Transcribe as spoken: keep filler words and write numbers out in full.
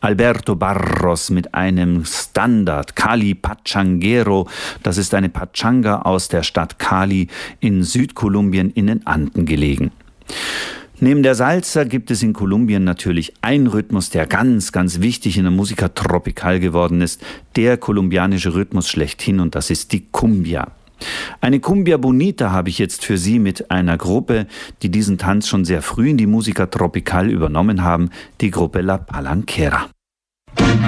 Alberto Barros mit einem Standard, Cali Pachanguero. Das ist eine Pachanga aus der Stadt Cali in Südkolumbien in den Anden gelegen. Neben der Salsa gibt es in Kolumbien natürlich einen Rhythmus, der ganz, ganz wichtig in der Música Tropical geworden ist. Der kolumbianische Rhythmus schlechthin, und das ist die Cumbia. Eine Cumbia Bonita habe ich jetzt für Sie mit einer Gruppe, die diesen Tanz schon sehr früh in die Música Tropical übernommen haben, die Gruppe La Palanquera.